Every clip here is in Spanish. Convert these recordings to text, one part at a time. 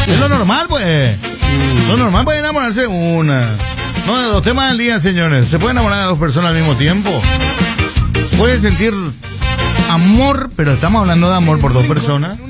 Es lo normal, pues. Lo normal puede enamorarse una. No, de dos temas del día, señores. ¿Se puede enamorar de dos personas al mismo tiempo? Puede sentir amor, pero estamos hablando de amor por dos personas.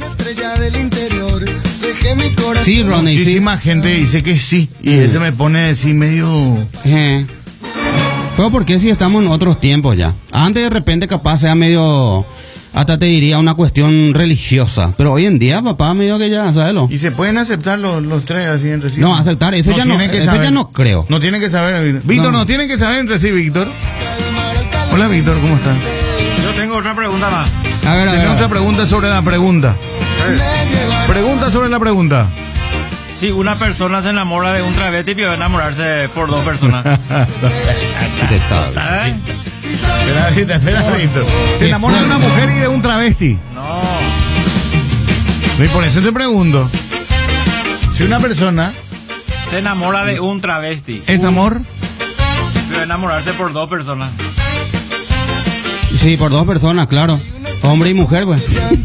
Sí, Ronnie, muchísima gente dice que sí. Y ese me pone así medio... Pero porque si estamos en otros tiempos ya. Antes de repente capaz sea medio... Hasta te diría una cuestión religiosa. Pero hoy en día, papá, medio que ya, ¿sabes? ¿Y se pueden aceptar los tres así entre sí? No, aceptar, eso ya no creo. No tienen que saber. Víctor, no tienen que saber entre sí, Víctor. Hola, Víctor, ¿cómo estás? Yo tengo otra pregunta más. A ver. Otra pregunta sobre la pregunta. Pregunta sobre la pregunta. Si una persona se enamora de un travesti, puede enamorarse por dos personas. Espera, Víctor. Se enamora de una mujer y de un travesti. No. Y por eso te pregunto. Si una persona se enamora de un travesti, ¿es amor? puede enamorarse por dos personas. Sí, por dos personas, claro. Hombre y mujer, pues.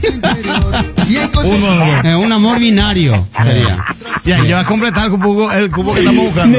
Un amor binario sería. Ya vas a completar el cupo que estamos buscando.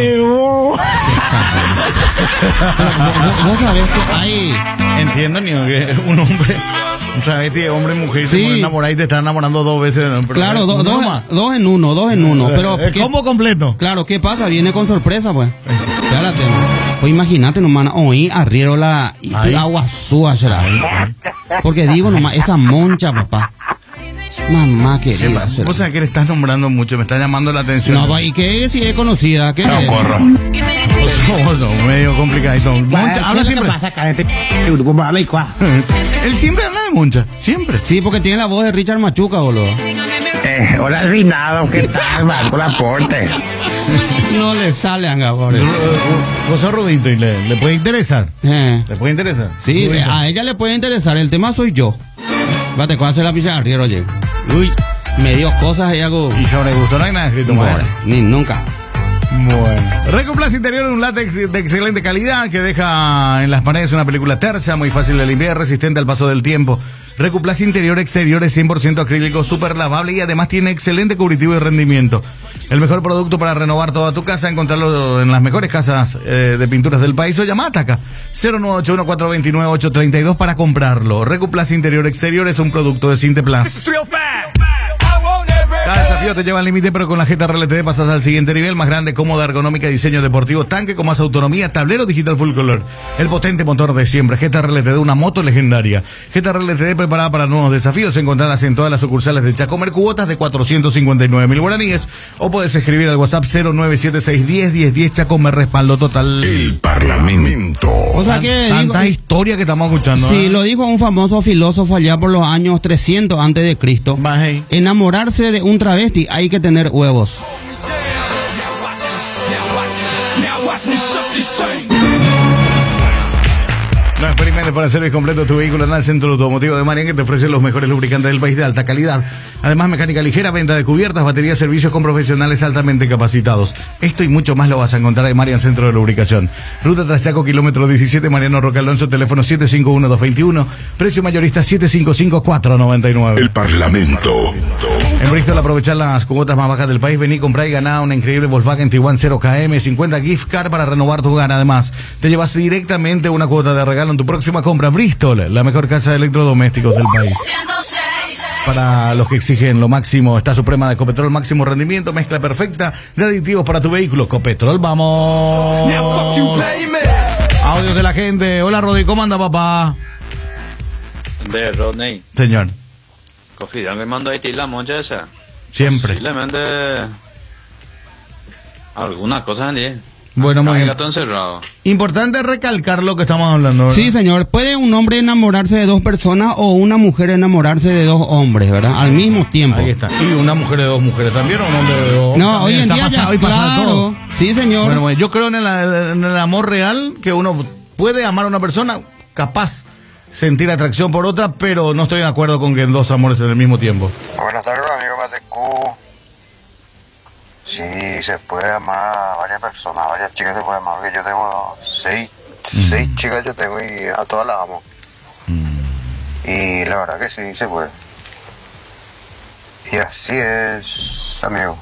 Vos sabés que hay... Entiendo, Nio, que un hombre, un travesti de hombre y mujer, sí, se puede enamorar y te está enamorando dos veces. Claro, dos en uno. Pero el combo completo. Claro, ¿qué pasa? Viene con sorpresa, pues. Espérate, pues imagínate nomás, hoy arriero la aguazúa será. Porque digo nomás, esa moncha, papá. Mamá querida. Vos sabés que le estás nombrando mucho, me está llamando la atención. No, ¿y qué si es conocida? ¿Qué no, porro. Medio complicadito. Moncha, habla siempre. Él siempre habla de Moncha, siempre. Sí, porque tiene la voz de Richard Machuca, boludo. Hola, Rinado, ¿qué tal, Marco Laporte? No le sale a Gabor. José Rudito, y le puede interesar. ¿Le puede interesar? Sí, a ella le puede interesar. El tema soy yo. Vate, ¿cuál hace la pizza de arriero, oye? Uy, me dio cosas y hago... Y sobre gusto no hay nada escrito más. Ni nunca. Bueno. Recuplas Interior, un látex de excelente calidad que deja en las paredes una película tersa, muy fácil de limpiar, resistente al paso del tiempo. Recuplas Interior exteriores 100% acrílico, súper lavable y además tiene excelente cubritivo y rendimiento. El mejor producto para renovar toda tu casa, encontrarlo en las mejores casas de pinturas del país o llama a Ataca 0981-429-832 para comprarlo. Recuplas Interior Exterior es un producto de Sinteplas. Cada desafío te lleva al límite, pero con la Jetta RLTD pasas al siguiente nivel, más grande, cómoda, ergonómica, diseño deportivo, tanque con más autonomía, tablero digital full color, el potente motor de siempre. Jetta RLTD, una moto legendaria. Jetta RLTD preparada para nuevos desafíos, encontradas en todas las sucursales de Chacomer, cuotas de 459.000 guaraníes, o puedes escribir al WhatsApp 0976101010. Chacomer, respaldo total. El Parlamento. O sea que tanta historia que estamos escuchando. Sí, lo dijo un famoso filósofo allá por los años 300 antes de Cristo. Enamorarse de un travesti hay que tener huevos. No experimentes para servicio completo de tu vehículo en el Centro Automotivo de Marián, que te ofrece los mejores lubricantes del país de alta calidad. Además, mecánica ligera, venta de cubiertas, baterías, servicios con profesionales altamente capacitados. Esto y mucho más lo vas a encontrar en Marián Centro de Lubricación. Ruta Trachaco, kilómetro 17, Mariano Roque Alonso, teléfono 751-221, precio mayorista 755-499. El Parlamento. En Bristol, aprovechar las cuotas más bajas del país. Vení, comprá y ganá una increíble Volkswagen Tiguan 0KM, 50 gift card para renovar tu hogar. Además, te llevas directamente una cuota de regalo en tu próxima compra. Bristol, la mejor casa de electrodomésticos del país. Para los que exigen lo máximo, está Suprema de Copetrol, máximo rendimiento, mezcla perfecta de aditivos para tu vehículo. Copetrol, vamos. Audios de la gente. Hola, Rodi, ¿cómo anda, papá? De Rodney. Señor. Confidad, me mandó a ti la moncha esa. Siempre. Posiblemente alguna cosa en bueno, muy bien. Gato encerrado. Importante recalcar lo que estamos hablando, ¿verdad? Sí, señor. ¿Puede un hombre enamorarse de dos personas o una mujer enamorarse de dos hombres, verdad? Al mismo tiempo. Ahí está. ¿Y una mujer de dos mujeres también o un hombre de dos? No, hoy en día ya, claro. Sí, señor. Bueno, yo creo en el amor real, que uno puede amar a una persona, capaz sentir atracción por otra, pero no estoy de acuerdo con que dos amores en el mismo tiempo. Buenas tardes, amigo Matecu. Sí, se puede amar a varias personas, a varias chicas se puede amar, porque yo tengo seis chicas yo tengo y a todas las amo. Y la verdad que sí, se puede. Y así es, amigo.